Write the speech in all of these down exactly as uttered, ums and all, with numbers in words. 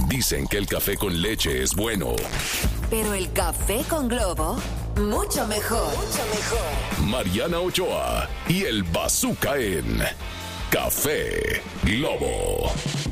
Dicen que el café con leche es bueno. Pero el café con Globo, mucho mejor. Mucho mejor. Mariana Ochoa y el Bazooka en Café Globo.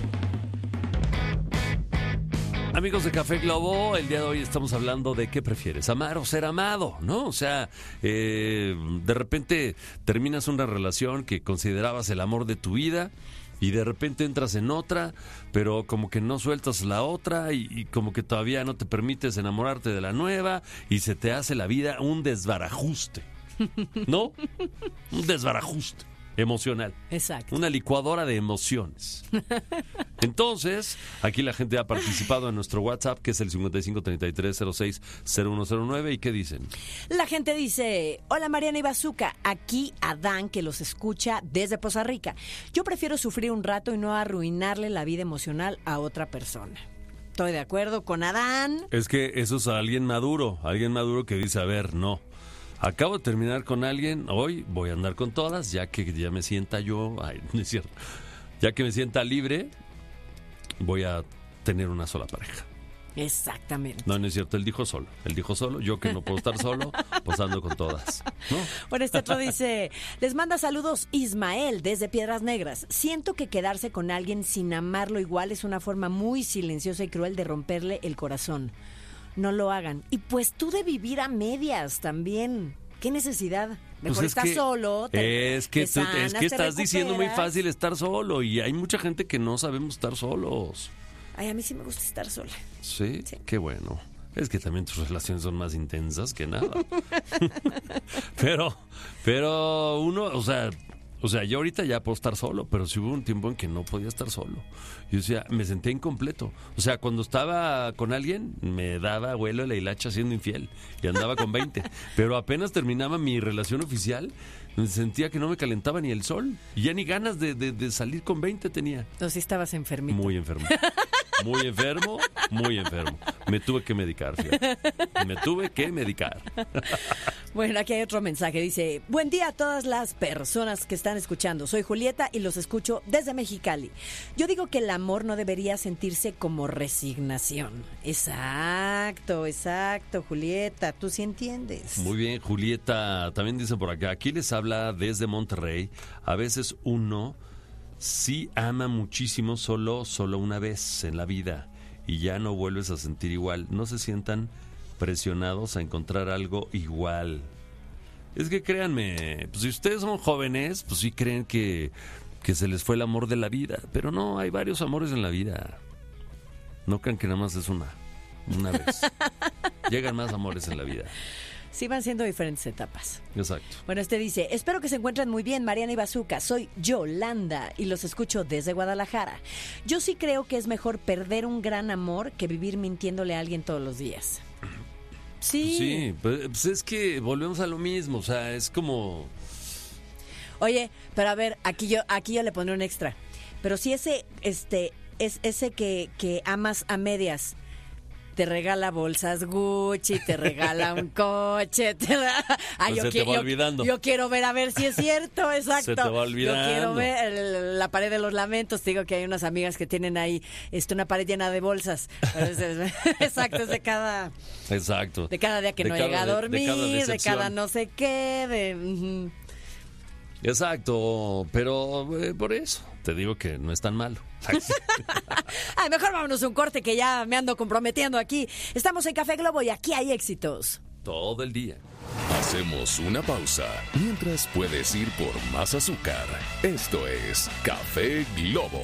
Amigos de Café Globo, el día de hoy estamos hablando de qué prefieres, amar o ser amado, ¿no? O sea, eh, de repente terminas una relación que considerabas el amor de tu vida y de repente entras en otra, pero como que no sueltas la otra y, y como que todavía no te permites enamorarte de la nueva y se te hace la vida un desbarajuste, ¿no? Un desbarajuste emocional. Exacto. Una licuadora de emociones. Entonces, aquí la gente ha participado en nuestro WhatsApp, que es el cincuenta y cinco treinta y tres cero seis cero uno cero nueve. ¿Y qué dicen? La gente dice: hola Mariana y Bazooka, aquí Adán, que los escucha desde Poza Rica. Yo prefiero sufrir un rato y no arruinarle la vida emocional a otra persona. Estoy de acuerdo con Adán. Es que eso es alguien maduro, alguien maduro que dice, a ver, no. Acabo de terminar con alguien, hoy voy a andar con todas, ya que ya me sienta yo, ay, no es cierto, ya que me sienta libre, voy a tener una sola pareja. Exactamente. No, no es cierto, él dijo solo, él dijo solo, yo que no puedo estar solo, pues ando con todas, ¿no? Bueno, este otro dice, les manda saludos Ismael desde Piedras Negras. Siento que quedarse con alguien sin amarlo igual es una forma muy silenciosa y cruel de romperle el corazón. No lo hagan. Y pues tú de vivir a medias también. ¿Qué necesidad? Mejor pues estás que, solo. Te, es que, te sanas, tú, es que estás diciendo muy recuperas. fácil estar solo y hay mucha gente que no sabemos estar solos. Ay, a mí sí me gusta estar sola. ¿Sí? Sí. Qué bueno. Es que también tus relaciones son más intensas que nada. pero, pero uno, o sea... O sea, yo ahorita ya puedo estar solo, pero sí hubo un tiempo en que no podía estar solo. Yo decía, me sentía incompleto. O sea, cuando estaba con alguien, me daba vuelo de la hilacha siendo infiel y andaba con veinte. Pero apenas terminaba mi relación oficial, me sentía que no me calentaba ni el sol. Y ya ni ganas de, de, de salir con veinte tenía. No, sí estabas enfermito. Muy enfermo. Muy enfermo, muy enfermo. Me tuve que medicar, fíjate. Me tuve que medicar. Bueno, aquí hay otro mensaje. Dice, buen día a todas las personas que están escuchando. Soy Julieta y los escucho desde Mexicali. Yo digo que el amor no debería sentirse como resignación. Exacto, exacto, Julieta. Tú sí entiendes. Muy bien, Julieta. También dice por acá, aquí les habla desde Monterrey. A veces uno... sí ama muchísimo solo, solo una vez en la vida y ya no vuelves a sentir igual. No se sientan presionados a encontrar algo igual. Es que créanme, pues si ustedes son jóvenes, pues sí creen que, que se les fue el amor de la vida, pero no, hay varios amores en la vida. No crean que nada más es una, una vez. Llegan más amores en la vida. Sí, van siendo diferentes etapas. Exacto. Bueno, este dice, espero que se encuentren muy bien, Mariana y Bazooka. Soy Yolanda y los escucho desde Guadalajara. Yo sí creo que es mejor perder un gran amor que vivir mintiéndole a alguien todos los días. Sí. Sí, pues es que volvemos a lo mismo, o sea, es como... Oye, pero a ver, aquí yo aquí yo le pondré un extra. Pero si ese este es ese que, que amas a medias te regala bolsas Gucci, te regala un coche, te da... Ay, pues yo se qui- te va yo, olvidando. Yo quiero ver a ver si es cierto, exacto. Se te va olvidando. Yo quiero ver el- la pared de los lamentos. Te digo que hay unas amigas que tienen ahí este, una pared llena de bolsas. Es, es, exacto, es de cada... Exacto. De cada día que De no cada llega a de- de dormir, cada de cada, decepción. no sé qué, de... Uh-huh. Exacto, pero eh, por eso te digo que no es tan malo. Ay, mejor vámonos a un corte que ya me ando comprometiendo aquí. Estamos en Café Globo y aquí hay éxitos. Todo el día. Hacemos una pausa mientras puedes ir por más azúcar. Esto es Café Globo.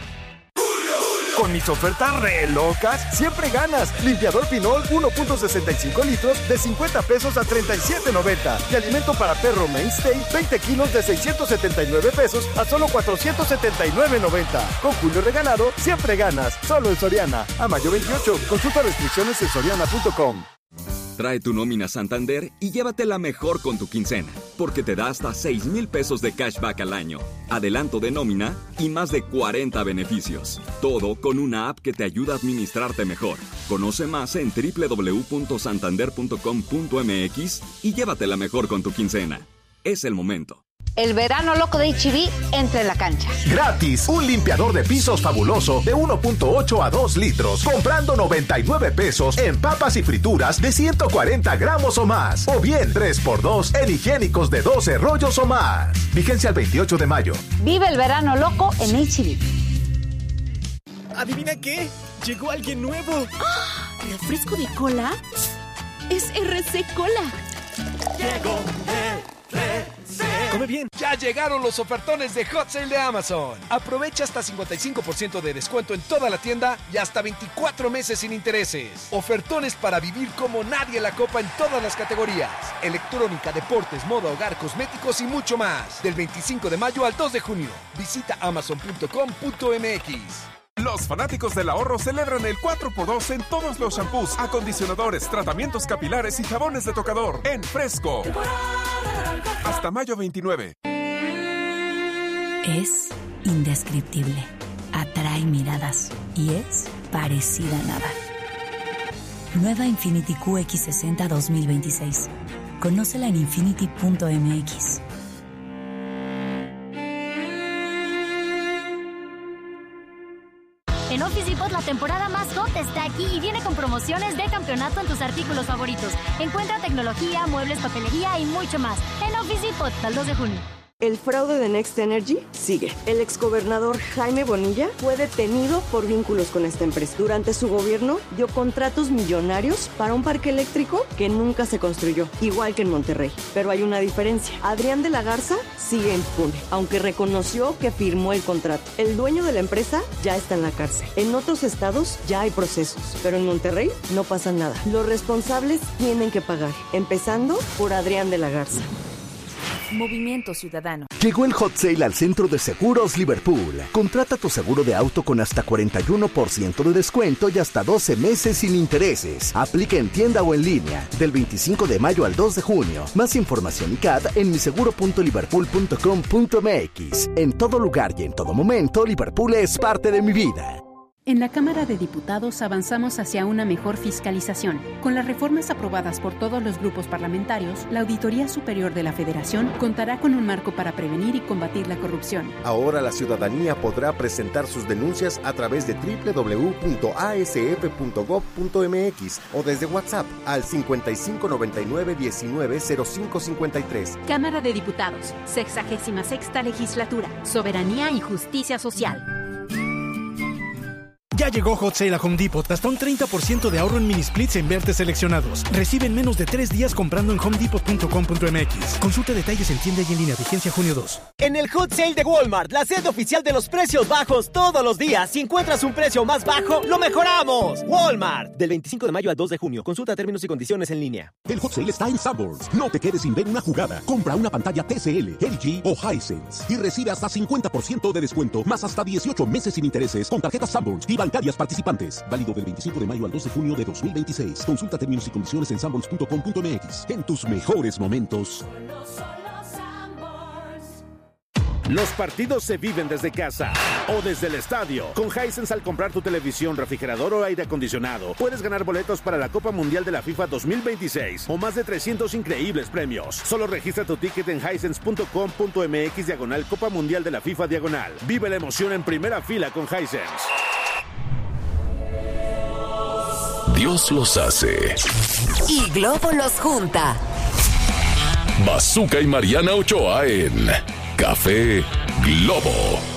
Con mis ofertas re locas, siempre ganas. Limpiador Pinol uno punto sesenta y cinco litros de cincuenta pesos a treinta y siete noventa. Y alimento para perro Mainstay, veinte kilos de seiscientos setenta y nueve pesos a solo cuatrocientos setenta y nueve noventa. Con Julio regalado, siempre ganas. Solo en Soriana. A mayo veintiocho. Consulta restricciones en soriana punto com. Trae tu nómina Santander y llévatela mejor con tu quincena, porque te da hasta seis mil pesos de cashback al año, adelanto de nómina y más de cuarenta beneficios. Todo con una app que te ayuda a administrarte mejor. Conoce más en doble u doble u doble u punto santander punto com punto m x y llévatela mejor con tu quincena. Es el momento. El verano loco de H E B entra en la cancha. Gratis, un limpiador de pisos fabuloso de uno punto ocho a dos litros, comprando noventa y nueve pesos en papas y frituras de ciento cuarenta gramos o más. O bien tres por dos en higiénicos de doce rollos o más. Vigencia el veintiocho de mayo. Vive el verano loco en H E B. ¿Adivina qué? Llegó alguien nuevo. ¡Oh! ¿Refresco de cola? Es R C Cola. Llegó R C. Come bien. Ya llegaron los ofertones de Hot Sale de Amazon. Aprovecha hasta cincuenta y cinco por ciento de descuento en toda la tienda y hasta veinticuatro meses sin intereses. Ofertones para vivir como nadie la copa en todas las categorías. Electrónica, deportes, moda, hogar, cosméticos y mucho más. Del veinticinco de mayo al dos de junio. Visita amazon punto com punto m x. Los fanáticos del ahorro celebran el cuatro por dos en todos los shampoos, acondicionadores, tratamientos capilares y jabones de tocador en Fresco. Hasta mayo veintinueve. Es indescriptible, atrae miradas y es parecida a nada. Nueva Infiniti Q X sesenta dos mil veintiséis. Conócela en infiniti punto m x. En Office Depot la temporada más hot está aquí y viene con promociones de campeonato en tus artículos favoritos. Encuentra tecnología, muebles, papelería y mucho más. En Office Depot al dos de junio. El fraude de Next Energy sigue. El exgobernador Jaime Bonilla fue detenido por vínculos con esta empresa. Durante su gobierno dio contratos millonarios para un parque eléctrico que nunca se construyó, igual que en Monterrey. Pero hay una diferencia. Adrián de la Garza sigue impune, aunque reconoció que firmó el contrato. El dueño de la empresa ya está en la cárcel. En otros estados ya hay procesos, pero en Monterrey no pasa nada. Los responsables tienen que pagar, empezando por Adrián de la Garza. Movimiento Ciudadano. Llegó el Hot Sale al Centro de Seguros Liverpool. Contrata tu seguro de auto con hasta cuarenta y uno por ciento de descuento y hasta doce meses sin intereses. Aplica en tienda o en línea, del veinticinco de mayo al dos de junio. Más información y C A D en miseguro punto liverpool punto com punto m x. En todo lugar y en todo momento, Liverpool es parte de mi vida. En la Cámara de Diputados avanzamos hacia una mejor fiscalización. Con las reformas aprobadas por todos los grupos parlamentarios, la Auditoría Superior de la Federación contará con un marco para prevenir y combatir la corrupción. Ahora la ciudadanía podrá presentar sus denuncias a través de doble u doble u doble u punto a s f punto gob punto m x o desde WhatsApp al cincuenta y cinco noventa y nueve diecinueve cero cinco cincuenta y tres. Cámara de Diputados, sexagésima sexta Legislatura, Soberanía y Justicia Social. Ya llegó Hot Sale a Home Depot. Hasta un treinta por ciento de ahorro en mini splits e invertes seleccionados. Recibe en menos de tres días comprando en home depot punto com punto m x. Consulta detalles en tienda y en línea. Vigencia junio dos. En el Hot Sale de Walmart, la sede oficial de los precios bajos todos los días. Si encuentras un precio más bajo, ¡lo mejoramos! Walmart. Del veinticinco de mayo al dos de junio. Consulta términos y condiciones en línea. El Hot Sale está en Sanborns. No te quedes sin ver una jugada. Compra una pantalla T C L, L G o Hisense y recibe hasta cincuenta por ciento de descuento, más hasta dieciocho meses sin intereses con tarjetas Sanborns y bancarias participantes. Válido del veinticinco de mayo al dos de junio de dos mil veintiséis. Consulta términos y condiciones en sanborns punto com punto m x. En tus mejores momentos. Los partidos se viven desde casa o desde el estadio. Con Hisense, al comprar tu televisión, refrigerador o aire acondicionado, puedes ganar boletos para la Copa Mundial de la FIFA dos mil veintiséis o más de trescientos increíbles premios. Solo registra tu ticket en hisense punto com punto m x diagonal Copa Mundial de la FIFA diagonal. Vive la emoción en primera fila con Hisense. Dios los hace y Globo los junta. Bazooka y Mariana Ochoa en Café Globo.